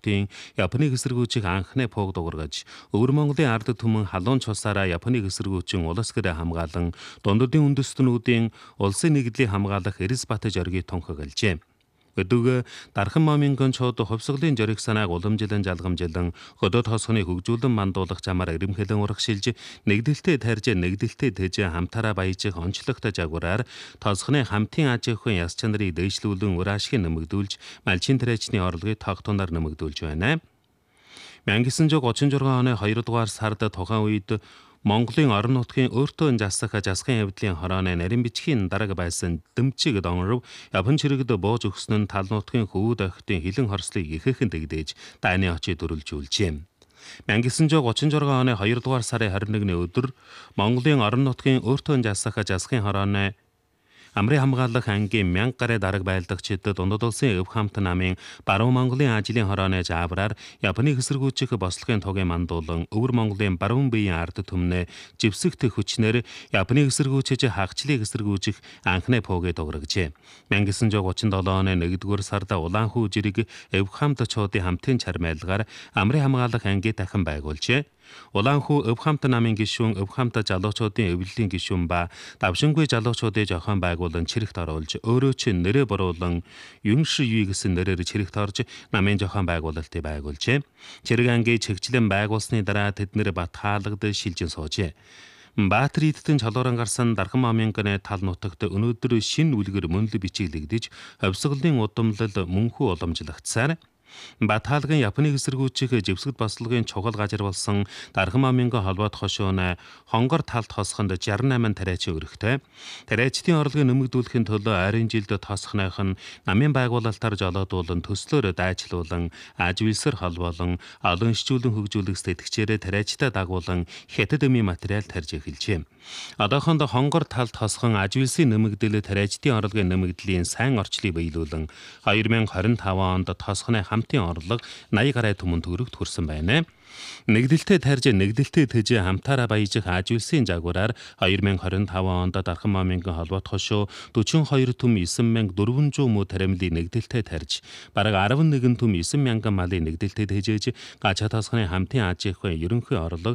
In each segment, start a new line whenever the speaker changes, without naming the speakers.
нутгийн Японыг эсэргүүцэх анхны пуг дуургаж, Өвөр Монголын ард түмэн халуун цусаараа Японыг эсэргүүцэн улс гэрээ хамгаалан, дунддын үндэстнүүдийн улсын нэгдлийг хамгаалах Эрсбат зоригийг тунхаглажээ. Өдөгөө дархан момингон чууд хувьсгалын жориг санааг уламжилан жалгамжилан хөдөө тосгоны хөгжүүлэн мандуулах замаар эрэмхэлэн урагшилж нэгдэлтэй тарьж нэгдэлтэй тэж хамтаараа баяжих онцлогтой жагвараар тосгоны хамтын аж ахуйн яс чанарыг дэвшлүүлэн үр ашиг нэмэгдүүлж малчин тариачны орлогыг тогтунаар нэмэгдүүлж байна. 1936 оны 2 дугаар сард тухайн үед Монголын орон нутгийн өөртөө засах засгийн явдлын хорооны нарийн бичгийн дарга байсан Дэмчиг Донров Япон чирэгд бууж өгсөн нь тал нутгийн хөвд охидын хилэн хорслыг ихээхэн дэгдээж дайны очид дөрүлжүүлжээ. 1936 оны 2 дугаар сарын 21-ний өдөр Монголын орон нутгийн өөртөө засах засгийн хорооны Амрын хамгаалах ангийн 1000 гаруй дарга байлдагчид дундад улсын өв хамт намын баруун Монголын ажлын хорооны заавраар Японыг эсэргүүцэх бослогын тугийн мандуулан Өвөр Монголын баруун биеийн ард түмнээ живсэгт хүчнэр Японыг эсэргүүцэж хагчлыг эсэргүүцэх анхны пугийг дуургажээ. 1937 оны 1-р сард Улаанхүү жирэг өв хамт чуудын хамтын чармайлгаар Амрын хамгаалах ангийг дахин байгуулжээ. Улаанхүү өв хамт намын гишүүн өв хамт залуучуудын эвлэлийн гишүүн ба давшингүй залуучуудыг зохион байгуулан чирэгт оруулж өөрөө ч нэрээ боруулан Юнши гэсэн нэрээр чирэгт орж намын зохион байгуулалтыг байгуулжээ. Чирэг ангийн чигчлэн байгуулсны дараа тэднэр бат хаалгад шилжин суужээ. Баатар идтэн чалууран гарсан дархан момингоны тал нутагт өнөөдөр шинэ үлгэр мөнлө бичиглэгдэж хувьсгалын удамлал мөнхөө уламжлагдсаар Баталгын Японыг эсэргүүцэх живсгэд бослогын чухал газар болсон дархан момингон холбоот хошууны хонгор талд хосхонд 68 тариачин өргөтэй. Тариачдын орлогыг нэмэгдүүлэхийн төлөө ойрын жилд тосхных нь намын байгуулалтаар жолоодуулан төслөөр дайчлуулан ажвилсэр холбоолон олон ишчүүлэн хөгжүүлэх сэтгэгчээрээ тариачтай дагуулан хятад эмийн материал тарж эхэлжээ. Одоохондоо хонгор талд хосхон ажвилсын нэмэгдэл тариачдын орлогын нэмэгдлийн сайн орчлыг биелүүлэн 2025 онд тосхны хамтын орлого 80 гаруй түмэн төгрөгт хүрсэн байна. Нэгдэлтэй тарж нэгдэлтэй тэж хамтаараа баяжих ажвилсын жагвараар 2025 онд дархан момингон холбоот хошуу 42 түм 9400 муу таримлын нэгдэлтэй тарж бараг 11 түм 9000 малын нэгдэлтэй тэжээж гачаа тосгоны хамтын аж ахуйн ерөнхий орлого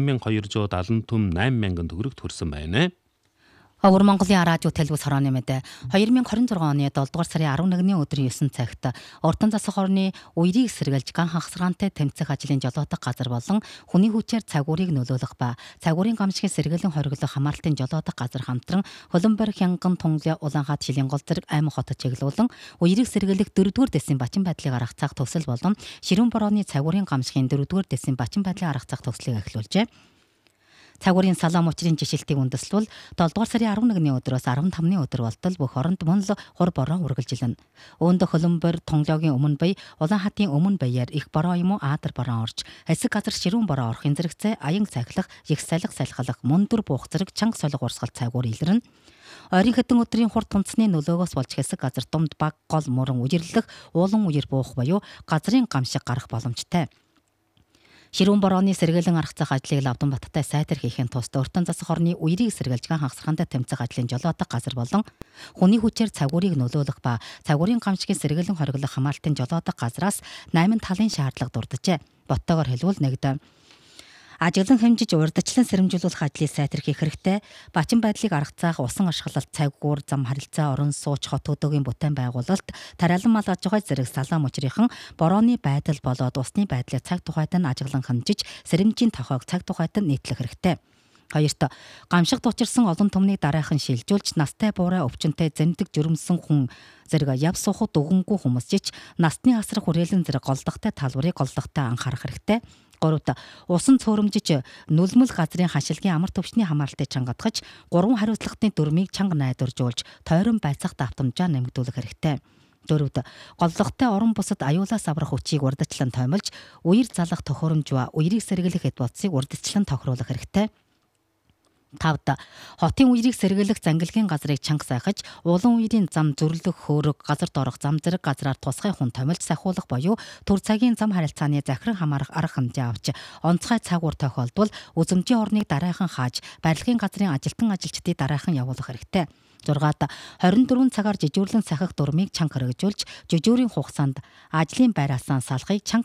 5270 түм 8000 төгрөгт хүрсэн байна.
Өвөр Монголын радио телевиз хорооны мэдээ 2026 оны 7 дугаар сарын 11-ний өдрийн 9 цагт Уртан засах орны үерийг сэргэлж ган хагасгаантай тэмцэх ажлын жолоодох газар болон хүний хүчээр цагуурийг нөлөөлөх ба цагуурийн гамшигын сэргэлэн хориглох хамаарлтын жолоодох газар хамтран Хөлбөмбөр Хянган Тунгалын Улаанхаат Шилэнгол зэрэг аймаг хотод чиглүүлэн үерийг сэргэлэх 4-р дэсийн бачин байдлыг арга цаах төсөл болон Ширүүн борооны цагуурийн гамшигын 4-р дэсийн бачин байдлыг арга цаах төслийг эхлүүлжээ. Цагуурийн салам учрын жишэлтийг үндэслэл 7 дугаар сарын 11-ний өдрөөс 15-ны өдөр болтол бүх оронд мөн л хур бороо үргэлжилнэ. Үүнд Хөлбөмбөр Тунгалын өмнө бие, Улаанхаатын өмнө биеэр их бороо юм уу Адар бороо орж, хэсэг газар Ширүүн бороо орохын зэрэгцээ аян цахилах, их салхалах, мөндөр буух зэрэг чанга солих урсгал цагуур илэрнэ. Ойрын хэдэн өдрийн хурд тунцны нөлөөгөөс болж хэсэг газар думд баг гол мөрөн үерлэх, уулан үер буух буюу газрын гамшиг гарах боломжтой. Ширүүн борооны сэргэлэн арга зах ажлыг Лавдан Баттай сайтар хийхин тусд Уртан засах орны үерийг сэргэлж ган хагасгаантай тэмцэх ажлын жолоодох газар болон хүний хүчээр цагуурийг нөлөөлөх ба цагуурийн гамшигын сэргэлэн хориглох хамаалтын жолоодох газраас 8 талын шаардлага дурджээ. Боттойгоор хэлбэл нэгдэ ажиглан хэмжиж урьдчилан сэрэмжүүлэх ажлыг сайтар хийх хэрэгтэй. Бачин байдлыг арга цаах, усан ашиглалт, цагуур, зам харилцаа, орон сууч, хот хөдөөгийн бүтээн байгуулалт, тариалан мал аж ахуй зэрэг салаа мөчрийнхэн борооны байдал болоод усны байдлыг цаг тухайд нь ажиглан хэмжиж, сэрэмжийн тохойг цаг тухайд нь нийтлэх хэрэгтэй. Хоёрт гамшигт учирсан олон түмнийг дараахан шилжүүлж настай буурай өвчнөд зэмдэг жирэмсэн хүн зэрэг яв суухад өгөнгүй хүмүүсжиж насны асар хүрээлэн зэрэг голдохтой талбарыг голдохтой анхаарах хэрэгтэй. 3-т усан цөөрөмжиж нүлмэл газрын хашилгийн амар төвчний хамаарлтыг чангадгаж 3 хариуцлагын дүрмийг чанга найдваржуулж тойрон байцах давтамжаа нэмэгдүүлэх хэрэгтэй. 4-т голлогтой орон бусад аюулаас аврах хүчийг урьдчилан тоймолж үер залах тохиромж ба үерийг сэргийлэх эд бодсыг урьдчилан тохируулах хэрэгтэй. 5-т хотын үерийг сэргийлэх зангилгийн газрыг чанга сайхаж, улан үерийн зам зүрлэх хөөрөг, газар дорох зам зэрэг газраар тусгай хүн томилж сахиулах буюу төр цагийн зам харилцааны захиран хамаарах арга хэмжээ авч, онцгой цагуур тохиолдвол үзэмжийн орныг дараахан хааж, барилгын газрын ажилтан ажилчдыг дараахан явуулах хэрэгтэй. 6-т 24 цагаар жижүүрлэн сахих дүрмийг чанга хэрэгжүүлж, жижүүрийн хугацаанд ажлын байраасаа салахыг чанга